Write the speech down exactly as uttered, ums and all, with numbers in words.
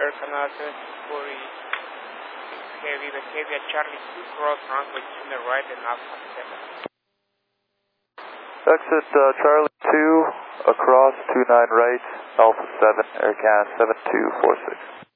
Air Canada seven two forty Heavy, the Heavy at Charlie two, cross runway to the right and Alpha seven. Exit uh, Charlie two, across two nine right, Alpha seven, Air Canada seven two four six.